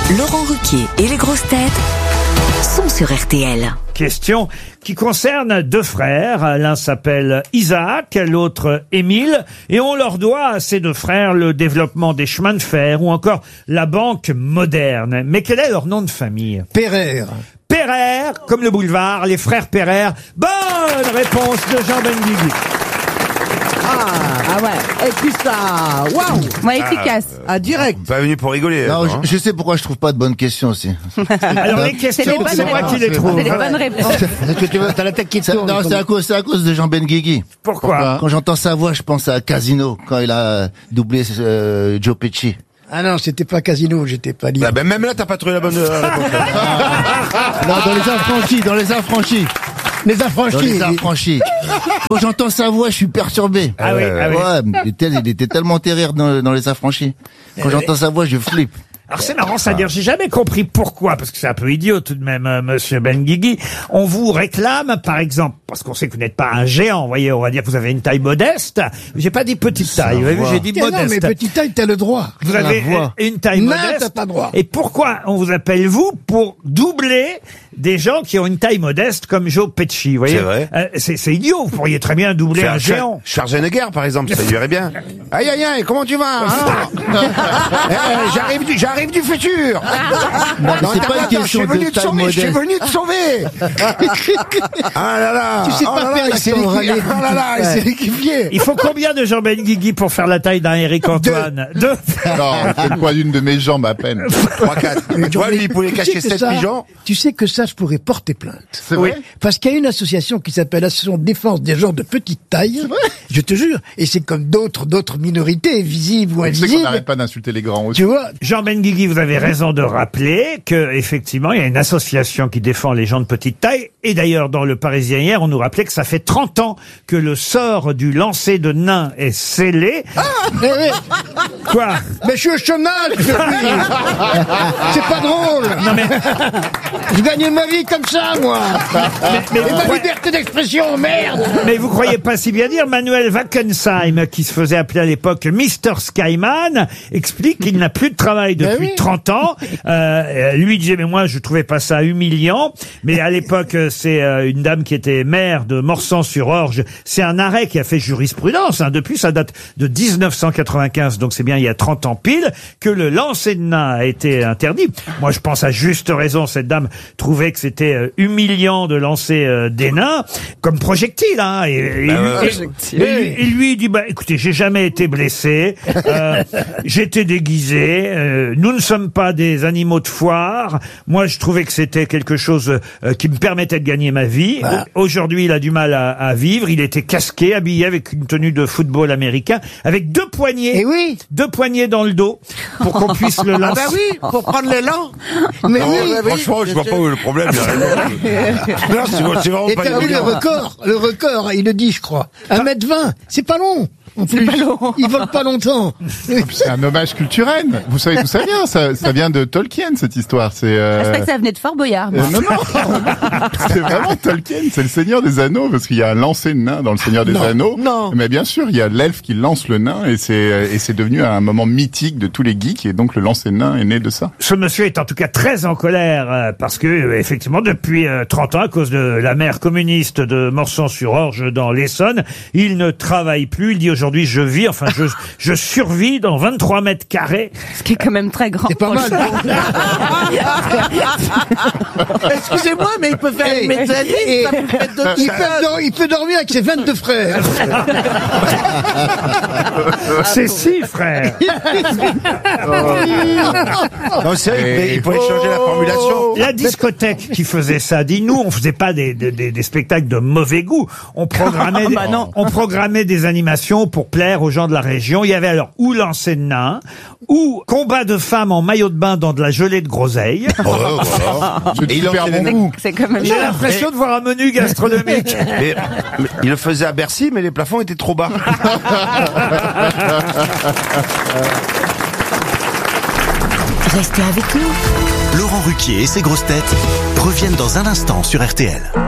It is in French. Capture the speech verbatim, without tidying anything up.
Laurent Ruquier et les grosses têtes sont sur R T L. Question qui concerne deux frères. L'un s'appelle Isaac, l'autre Émile. Et on leur doit à ces deux frères le développement des chemins de fer ou encore la banque moderne. Mais quel est leur nom de famille? Pereire. Pereire, comme le boulevard, les frères Pereire. Bonne réponse de Jean Benguigui. Ah, ah ouais. Et puis ça, waouh. Ouais, efficace. Ah, direct. Pas venu pour rigoler. Non, hein. je, je sais pourquoi je trouve pas de bonnes questions aussi. Alors les questions, C'est les bonnes c'est moi réponses. qui les trouve. C'est les bonnes réponses. Est-ce que tu veux, t'as la tête qui C'est- tourne. non, c'est à cause, c'est à cause de Jean Benguigui. Pourquoi? Quand j'entends sa voix, je pense à Casino, quand il a doublé euh, Joe Pesci. Ah non, c'était pas Casino, j'étais pas libre. Ah ben même là, t'as pas trouvé la bonne euh, réponse. Non, dans les affranchis, dans les affranchis. Les Dans affranchis. les affranchis. Quand j'entends sa voix, je suis perturbé. Ah oui, ah oui. Ouais, mais il était, il était tellement terrible dans, dans les affranchis. Quand j'entends sa voix, je flippe. Alors c'est marrant, ça veut dire j'ai jamais compris pourquoi, parce que c'est un peu idiot tout de même, euh, Monsieur Benguigui. On vous réclame, par exemple, parce qu'on sait que vous n'êtes pas un géant, vous voyez, on va dire que vous avez une taille modeste. J'ai pas dit petite taille, vous avez vu, j'ai dit Eh non, modeste. mais petite taille, t'as le droit. Vous avez La voix. une taille Non, modeste. t'as pas droit. Et pourquoi on vous appelle vous? Pour doubler des gens qui ont une taille modeste comme Joe Pesci, vous voyez. C'est vrai. Euh, c'est, c'est idiot, vous pourriez très bien doubler Faire un géant. Schwarzenegger, par exemple, ça irait bien. Aïe, aïe, aïe, comment tu vas hein Eh, J'arrive du, j'arrive du futur. Non, mais c'est t'as pas une attends, je question suis venu de te taille sauver, je suis modeste. venu te sauver. Ah là là. Tu sais oh pas là faire là, il s'est l'accent liqué- râlé. Oh là là, il s'est liquéfié. Il faut combien de Jean Benguigui pour faire la taille d'un Éric Antoine? Deux. Non, c'est le poids d'une de mes jambes à peine. trois quatre. Tu vois, lui, il pouvait Tu cacher sais que sept ça- pigeons. Tu sais que ça, je pourrais porter plainte. C'est vrai? Parce qu'il y a une association qui s'appelle Association de défense des gens de petite taille. Je te jure. Et c'est comme d'autres, d'autres minorités, visibles ou Tu sais qu'on invisibles. n'arrête pas d'insulter les grands aussi. Tu vois? Jean Benguigui, vous avez raison de rappeler que effectivement, il y a une association qui défend les gens de petite taille. Et d'ailleurs, dans le Parisien hier, on nous rappelait que ça fait trente ans que le sort du lancer de nains est scellé. Eh oui. Quoi? Mais je suis au chômage, je suis. C'est pas drôle. Non mais, Je gagne ma vie comme ça, moi. mais, Et vous ma croyez, liberté d'expression, merde. mais vous croyez pas si bien dire, Manuel Wackensheim, qui se faisait appeler à l'époque Mister Skyman, explique qu'il n'a plus de travail depuis Ben oui. trente ans. Euh, lui disait, mais moi, je trouvais pas ça humiliant. Mais à l'époque, c'est euh, une dame qui était maire de Morsan-sur-Orge. C'est un arrêt qui a fait jurisprudence. Hein. Depuis, ça date de dix-neuf cent quatre-vingt-quinze, donc c'est bien il y a trente ans pile, que le lancer de nains a été interdit. Moi, je pense à juste raison, cette dame trouvait que c'était euh, humiliant de lancer euh, des nains comme projectile. Hein. Et, et, Bah ouais, et- et lui, et lui, il dit, bah, écoutez, j'ai jamais été blessé, euh, j'étais déguisé, euh, nous ne sommes pas des animaux de foire. Moi, je trouvais que c'était quelque chose euh, qui me permettait de gagner ma vie. Au- Aujourd'hui, il a du mal à, à vivre. Il était casqué, habillé avec une tenue de football américain, avec deux poignées, Eh oui. deux poignées dans le dos, pour qu'on puisse le lancer. Ah bah oui, pour prendre l'élan. Mais Non, oui. franchement, je vois pas où est le problème. il y a rien. Non, c'est c'est vraiment Et pas t'as vu le évident. record? Le record, il le dit, je crois. un mètre vingt. C'est pas long. En plus, ils volent pas longtemps. C'est un hommage culturel. Vous savez d'où ça vient? Ça, ça vient de Tolkien, cette histoire. C'est, euh... Je croyais que ça venait de Fort Boyard. euh, moi. non, non. C'est vraiment Tolkien. C'est le Seigneur des Anneaux, parce qu'il y a un lancer de nain dans le Seigneur des Non, Anneaux. non. Mais bien sûr, il y a l'elfe qui lance le nain, et c'est, et c'est devenu un moment mythique de tous les geeks, et donc le lancer de nain est né de ça. Ce monsieur est en tout cas très en colère euh, parce que euh, effectivement depuis euh, trente ans, à cause de la mère communiste de Morsan-sur-Orge dans l'Essonne, il ne travaille plus. Il dit aujourd'hui je vis, enfin je je survis dans vingt-trois mètres carrés. Ce qui est quand même très grand. C'est pas mal. Excusez-moi, mais il peut faire une mezzanine, ça peut faire deux Il peut, dor- il peut dormir avec ses vingt-deux frères. C'est si frère. Non, c'est vrai, il pourrait- il pourrait changer la formulation. La discothèque qui faisait ça, dit nous, on faisait pas des, des, des, des spectacles de mauvais goût. On programmait, des, on programmait des animations pour plaire aux gens de la région. Il y avait alors ou lancer de nain, ou combat de femmes en maillot de bain dans de la gelée de groseille. Oh, voilà. C'est Et il super enchaînait- bon goût. C'est quand même J'ai bien. l'impression de voir un menu gastronomique. Mais, mais il le faisait à Bercy, mais les plafonds étaient trop bas. Restez avec nous. Laurent Ruquier et ses grosses têtes reviennent dans un instant sur R T L.